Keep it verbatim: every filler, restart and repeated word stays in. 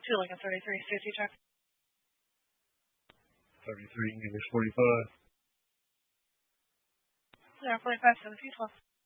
to Lincoln thirty-three, safety check. thirty-three, English forty-five. Clear forty-five, seventeen twelve.